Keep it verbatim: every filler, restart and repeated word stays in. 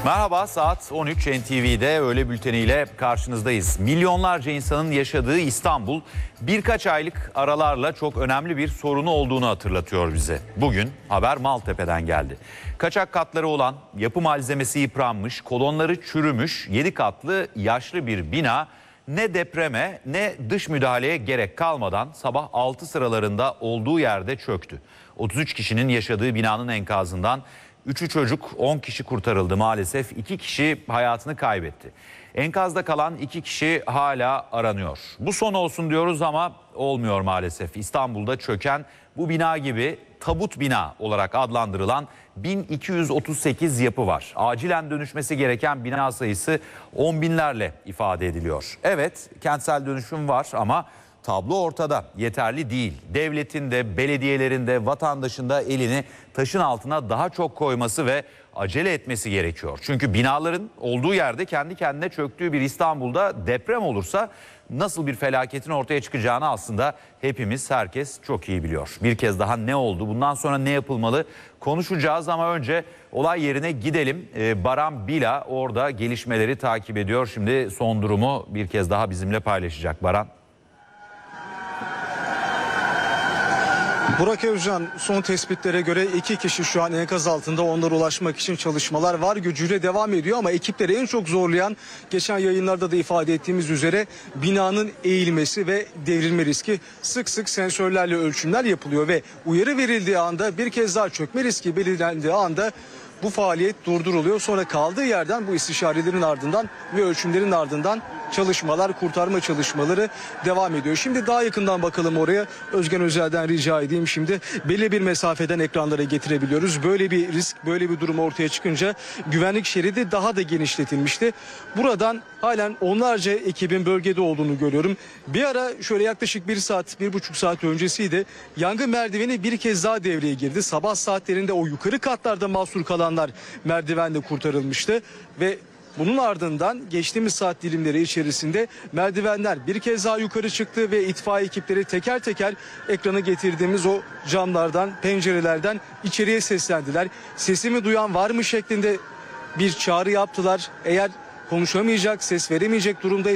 Merhaba, saat on üç N T V'de öğle bülteniyle karşınızdayız. Milyonlarca insanın yaşadığı İstanbul birkaç aylık aralarla çok önemli bir sorunu olduğunu hatırlatıyor bize. Bugün haber Maltepe'den geldi. Kaçak katları olan, yapı malzemesi yıpranmış, kolonları çürümüş, yedi katlı yaşlı bir bina ne depreme ne dış müdahaleye gerek kalmadan sabah altı sıralarında olduğu yerde çöktü. otuz üç kişinin yaşadığı binanın enkazından üçü çocuk, on kişi kurtarıldı maalesef. iki kişi hayatını kaybetti. Enkazda kalan iki kişi hala aranıyor. Bu son olsun diyoruz ama olmuyor maalesef. İstanbul'da çöken bu bina gibi tabut bina olarak adlandırılan bin iki yüz otuz sekiz yapı var. Acilen dönüşmesi gereken bina sayısı on binlerle ifade ediliyor. Evet, kentsel dönüşüm var ama tablo ortada, yeterli değil. Devletin de, belediyelerin de, vatandaşın da elini taşın altına daha çok koyması ve acele etmesi gerekiyor. Çünkü binaların olduğu yerde kendi kendine çöktüğü bir İstanbul'da deprem olursa nasıl bir felaketin ortaya çıkacağını aslında hepimiz, herkes çok iyi biliyor. Bir kez daha ne oldu, bundan sonra ne yapılmalı konuşacağız ama önce olay yerine gidelim. Ee, Baran Bila orada gelişmeleri takip ediyor. Şimdi son durumu bir kez daha bizimle paylaşacak. Baran. Burak Özcan, son tespitlere göre iki kişi şu an enkaz altında, onlara ulaşmak için çalışmalar var gücüyle devam ediyor ama ekipleri en çok zorlayan, geçen yayınlarda da ifade ettiğimiz üzere, binanın eğilmesi ve devrilme riski. Sık sık sensörlerle ölçümler yapılıyor ve uyarı verildiği anda, bir kez daha çökme riski belirlendiği anda bu faaliyet durduruluyor. Sonra kaldığı yerden bu istişarelerin ardından ve ölçümlerin ardından çalışmalar, kurtarma çalışmaları devam ediyor. Şimdi daha yakından bakalım oraya. Özgen Özel'den rica edeyim şimdi. Belli bir mesafeden ekranlara getirebiliyoruz. Böyle bir risk, böyle bir durum ortaya çıkınca güvenlik şeridi daha da genişletilmişti. Buradan halen onlarca ekibin bölgede olduğunu görüyorum. Bir ara şöyle yaklaşık bir saat, bir buçuk saat öncesiydi. Yangın merdiveni bir kez daha devreye girdi. Sabah saatlerinde o yukarı katlarda mahsur kalanlar merdivenle kurtarılmıştı ve bunun ardından geçtiğimiz saat dilimleri içerisinde merdivenler bir kez daha yukarı çıktı ve itfaiye ekipleri teker teker ekrana getirdiğimiz o camlardan, pencerelerden içeriye seslendiler. Sesimi duyan var mı şeklinde bir çağrı yaptılar. Eğer konuşamayacak, ses veremeyecek durumda